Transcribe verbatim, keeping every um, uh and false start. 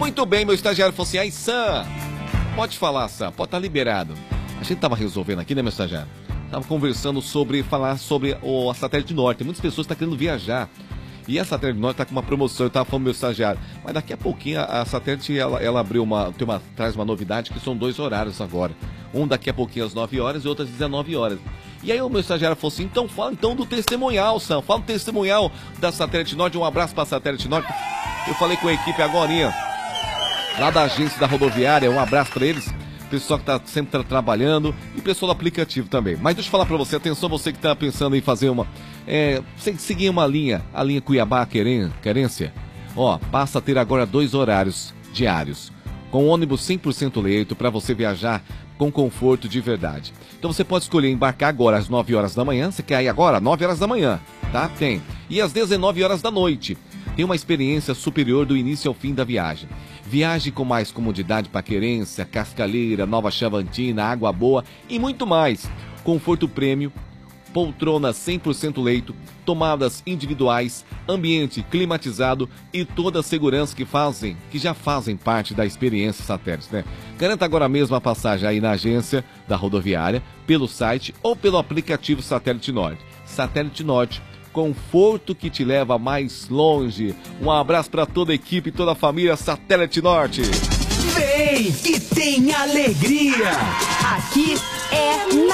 Muito bem, meu estagiário falou assim, aí Sam, pode falar Sam, pode estar liberado. A gente tava resolvendo aqui, né, meu estagiário? Tava conversando sobre, falar sobre o a Satélite Norte. Muitas pessoas estão querendo viajar. E a Satélite Norte tá com uma promoção, eu tava falando meu estagiário. Mas daqui a pouquinho a, a Satélite, ela, ela abriu uma, tem uma, traz uma novidade que são dois horários agora. Um daqui a pouquinho às nove horas e outro às dezenove horas. E aí o meu estagiário falou assim, então fala então do testemunhal, Sam. Fala do testemunhal da Satélite Norte, um abraço pra Satélite Norte. Eu falei com a equipe agorinha, lá da agência da rodoviária, um abraço pra eles. Pessoal que tá sempre tá trabalhando e pessoal do aplicativo também. Mas deixa eu falar pra você, atenção você que tá pensando em fazer uma... É, seguir uma linha, a linha Cuiabá-Querência. Ó, passa a ter agora dois horários diários. Com ônibus cem por cento leito para você viajar com conforto de verdade. Então você pode escolher embarcar agora às nove horas da manhã. Você quer ir agora? nove horas da manhã, tá? Tem. E às dezenove horas da noite. Tem uma experiência superior do início ao fim da viagem. Viaje com mais comodidade para Querência, Cascaleira, Nova Chavantina, Água Boa e muito mais. Conforto prêmio, poltrona cem por cento leito, tomadas individuais, ambiente climatizado e toda a segurança que fazem, que já fazem parte da experiência Satélite, né? Garanta agora mesmo a passagem aí na agência da rodoviária, pelo site ou pelo aplicativo Satélite Norte. Satélite Norte, conforto que te leva mais longe. Um abraço para toda a equipe e toda a família Satélite Norte. Vem que tem alegria! Aqui é